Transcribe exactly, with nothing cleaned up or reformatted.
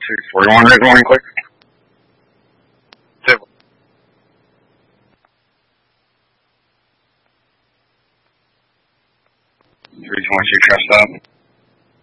two forty-one this morning, quick. Two. Three twenty-two, trust up.